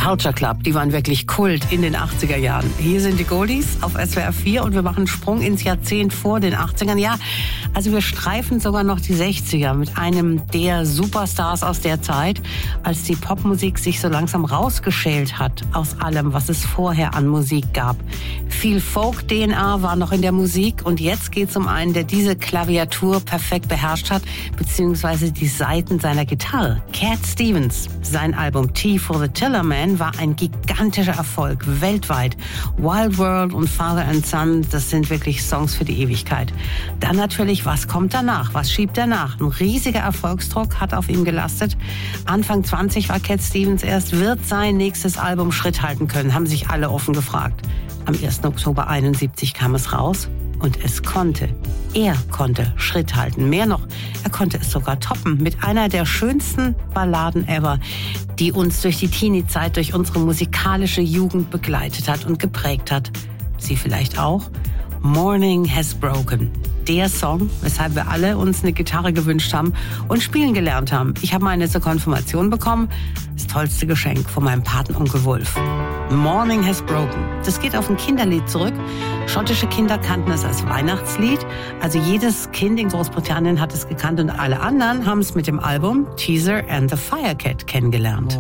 Culture Club, die waren wirklich Kult in den 80er Jahren. Hier sind die Goldies auf SWR 4 und wir machen einen Sprung ins Jahrzehnt vor den 80ern. Ja, also wir streifen sogar noch die 60er mit einem der Superstars aus der Zeit, als die Popmusik sich so langsam rausgeschält hat aus allem, was es vorher an Musik gab. Viel Folk-DNA war noch in der Musik und jetzt geht es um einen, der diese Klaviatur perfekt beherrscht hat, beziehungsweise die Saiten seiner Gitarre. Cat Stevens. Sein Album Tea for the Tillerman war ein gigantischer Erfolg weltweit. Wild World und Father and Son, das sind wirklich Songs für die Ewigkeit. Dann natürlich, was kommt danach? Was schiebt er nach? Ein riesiger Erfolgsdruck hat auf ihm gelastet. Anfang 20 war Cat Stevens erst. Wird sein nächstes Album Schritt halten können? Haben sich alle offen gefragt. Am 1. Oktober 71 kam es raus. Und es konnte. Er konnte Schritt halten. Mehr noch, er konnte es sogar toppen mit einer der schönsten Balladen ever, die uns durch die Teenie-Zeit, durch unsere musikalische Jugend begleitet hat und geprägt hat. Sie vielleicht auch? Morning Has Broken. Der Song, weshalb wir alle uns eine Gitarre gewünscht haben und spielen gelernt haben. Ich habe meine zur Konfirmation bekommen. Das tollste Geschenk von meinem Patenonkel Wolf. Morning Has Broken. Das geht auf ein Kinderlied zurück. Schottische Kinder kannten es als Weihnachtslied. Also jedes Kind in Großbritannien hat es gekannt und alle anderen haben es mit dem Album Teaser and the Firecat kennengelernt.